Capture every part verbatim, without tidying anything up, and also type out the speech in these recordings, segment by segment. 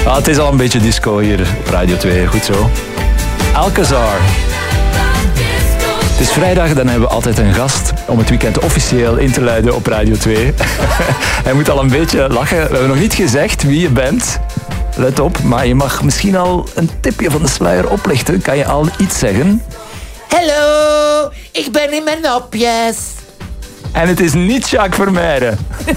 Ah, het is al een beetje disco hier op Radio twee, goed zo. Alcazar. Het is vrijdag, dan hebben we altijd een gast om het weekend officieel in te luiden op Radio twee. Hij moet al een beetje lachen. We hebben nog niet gezegd wie je bent. Let op, maar je mag misschien al een tipje van de sluier oplichten. Kan je al iets zeggen? Hallo, ik ben in mijn nopjes. En het is niet Jacques Vermeijden.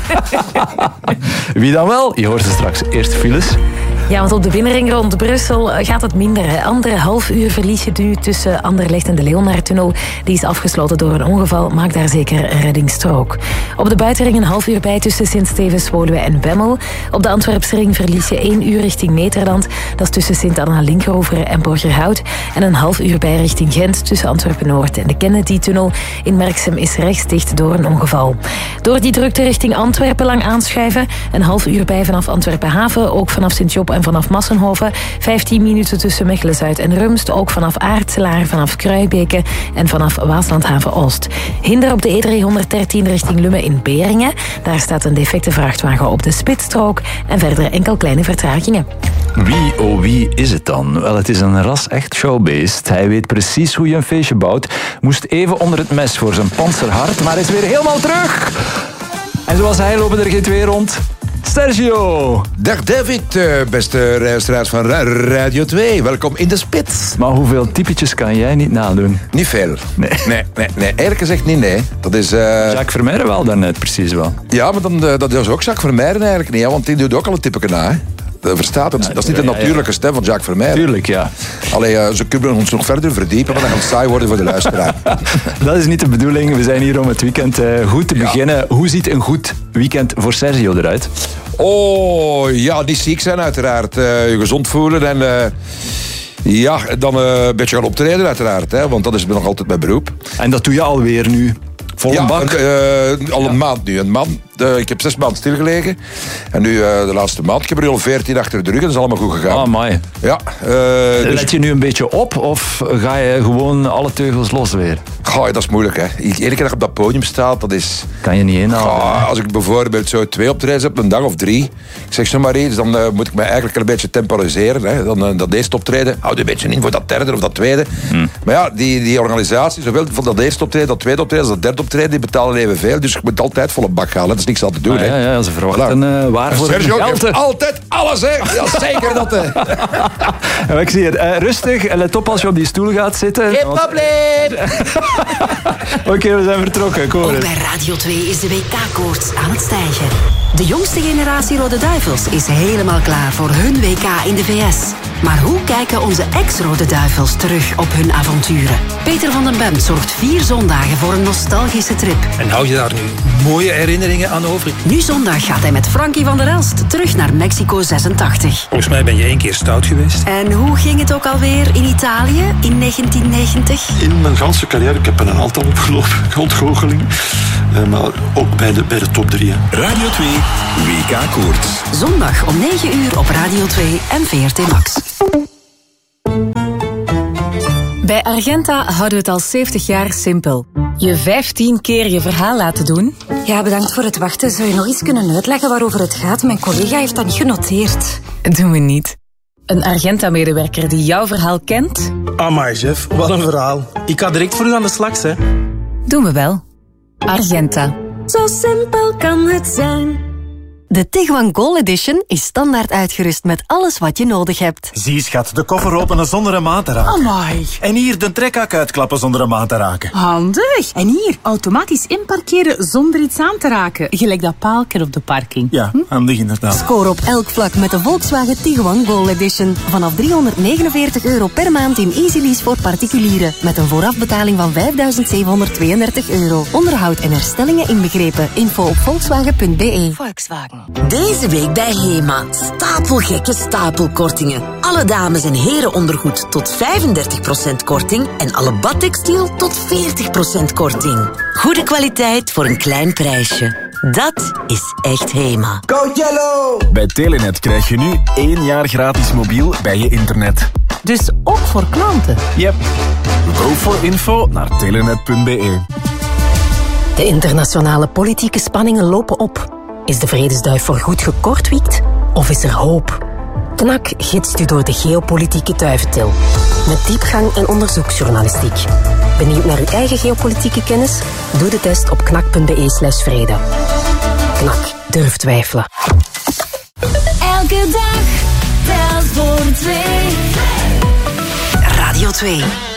Wie dan wel? Je hoort ze straks. Eerst files. Ja, want op de binnenring rond Brussel gaat het minder. Andere half uur verlies je nu tussen Anderlecht en de Leonardtunnel. Die is afgesloten door een ongeval. Maak daar zeker een reddingsstrook. Op de buitenring een half uur bij tussen Sint-Stevens, Woluwe en Bemmel. Op de Antwerpsring verlies je één uur richting Nederland. Dat is tussen Sint-Anna-Linkeroveren en Borgerhout. En een half uur bij richting Gent tussen Antwerpen-Noord en de Kennedy-tunnel. In Merksem is rechts dicht door een ongeval. Door die drukte richting Antwerpen lang aanschuiven. Een half uur bij vanaf Antwerpen-Haven. Ook vanaf Sint-Job en vanaf Massenhoven. vijftien minuten tussen Mechelen-Zuid en Rumst. Ook vanaf Aartselaar, vanaf Kruibeke en vanaf Waaslandhaven-Oost. Hinder op de E driehonderddertien richting Lummen in Beringen. Daar staat een defecte vrachtwagen op de spitsstrook. En verder enkel kleine vertragingen. Wie, oh wie is het dan? Wel, het is een ras-echt showbeest. Hij weet precies hoe je een feestje bouwt. Moest even onder het mes voor zijn panzerhart, maar is weer helemaal terug. En zoals hij lopen er geen twee rond. Sergio! Dag David, beste luisteraars van Radio twee. Welkom in de spits. Maar hoeveel typetjes kan jij niet nadoen? Niet veel. Nee. Nee, nee, nee. Eerlijk gezegd niet, nee. Dat is... Uh... Jacques Vermeijden wel daarnet, precies wel. Ja, maar dan, uh, dat is ook Jacques Vermeijden eigenlijk niet, hè, want die doet ook al een typeke na, hè. Verstaat het? Dat is niet de natuurlijke stem van Jacques Vermeijden. Tuurlijk, ja. Allee, uh, ze kunnen ons nog verder verdiepen, maar dan gaat het saai worden voor de luisteraar. Dat is niet de bedoeling. We zijn hier om het weekend uh, goed te ja. beginnen. Hoe ziet een goed weekend voor Sergio eruit? Oh, ja, niet ziek zijn uiteraard. Uh, je gezond voelen en... Uh, ja, dan uh, een beetje gaan optreden uiteraard, hè, want dat is nog altijd mijn beroep. En dat doe je alweer nu? Vol ja, bak? Uh, al een ja. maand nu. Een maand, uh, ik heb zes maanden stilgelegen. En nu uh, de laatste maand. Ik heb er al veertien achter de rug en dat is allemaal goed gegaan. Ah, mooi. Ja. Uh, Let dus... je nu een beetje op of ga je gewoon alle teugels los weer? Goh, dat is moeilijk, hè. Iedere keer dat je op dat podium staat, dat is... Kan je niet inhalen. Goh, als ik bijvoorbeeld zo twee optredens heb, een dag of drie, ik zeg zo maar iets, dan uh, moet ik me eigenlijk een beetje temporiseren. Hè. Dan uh, dat eerste optreden, houd je een beetje in voor dat derde of dat tweede. Hmm. Maar ja, die, die organisatie, zowel van dat eerste optreden, dat tweede optreden, als dat derde optreden, die betalen evenveel. Dus je moet altijd volle bak halen. Dat is niks aan te doen. Ah, hè. Ja, ja, ze verwachten uh, waar voor Sergio geld. heeft altijd alles, hè. Ja, zeker dat, hè. Ja, ik zie het. Uh, rustig en let op als je op die stoel gaat zitten. Geen probleem. Oké, okay, we zijn vertrokken. Ook bij Radio twee is de W K-koorts aan het stijgen. De jongste generatie Rode Duivels is helemaal klaar voor hun W K in de V S. Maar hoe kijken onze ex-Rode Duivels terug op hun avonturen? Peter van den Bem zorgt vier zondagen voor een nostalgische trip. En hou je daar nu mooie herinneringen aan over? Nu zondag gaat hij met Frankie van der Elst terug naar Mexico zesentachtig. Volgens mij ben je één keer stout geweest. En hoe ging het ook alweer in Italië in negentien negentig? In mijn ganse carrière, ik heb er een aantal opgelopen, ontgoocheling. Uh, maar ook bij de, bij de top drie. Hè. Radio twee, W K-koorts. Zondag om negen uur op Radio twee en V R T Max. Bij Argenta houden we het al zeventig jaar simpel. Je vijftien keer je verhaal laten doen. Ja, bedankt voor het wachten. Zou je nog eens kunnen uitleggen waarover het gaat? Mijn collega heeft dat niet genoteerd. Doen we niet. Een Argenta-medewerker die jouw verhaal kent. Amai, chef, wat een verhaal. Ik ga direct voor u aan de slag, hè. Doen we wel. Argenta. Zo simpel kan het zijn. De Tiguan Gold Edition is standaard uitgerust met alles wat je nodig hebt. Zie, schat, de koffer openen zonder een maat te raken. Amai. En hier de trekhak uitklappen zonder een maat te raken. Handig. En hier, automatisch inparkeren zonder iets aan te raken. Gelijk dat paalken op de parking. Ja, hm? handig inderdaad. Score op elk vlak met de Volkswagen Tiguan Gold Edition. Vanaf driehonderdnegenenveertig euro per maand in Easy Lease voor particulieren. Met een voorafbetaling van vijfduizend zevenhonderdtweeëndertig euro. Onderhoud en herstellingen inbegrepen. Info op volkswagen punt b e. Volkswagen. Deze week bij HEMA. Stapelgekke stapelkortingen. Alle dames- en herenondergoed tot vijfendertig procent korting. En alle badtextiel tot veertig procent korting. Goede kwaliteit voor een klein prijsje. Dat is echt HEMA. Go Jello! Bij Telenet krijg je nu één jaar gratis mobiel bij je internet. Dus ook voor klanten? Yep. Go voor info naar telenet punt b e. De internationale politieke spanningen lopen op. Is de vredesduif voorgoed gekortwiekt of is er hoop? Knak gidst u door de geopolitieke duiventil. Met diepgang en onderzoeksjournalistiek. Benieuwd naar uw eigen geopolitieke kennis? Doe de test op knak.be slash vrede. Knak, durf twijfelen. Elke dag telt voor twee. Radio twee.